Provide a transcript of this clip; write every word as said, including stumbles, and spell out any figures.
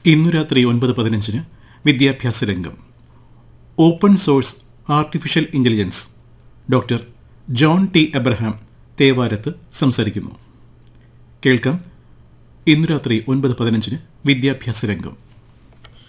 ഇന്നു രാത്രി ഒൻപത് പതിനഞ്ചിന് വിദ്യാഭ്യാസ രംഗം. Open source artificial intelligence doctor John T Abraham തേവാരത്ത് സംസാരിക്കുന്നു. കേൾക്കാം ഇന്നു രാത്രി ഒൻപത് പതിനഞ്ചിന് വിദ്യാഭ്യാസ രംഗം.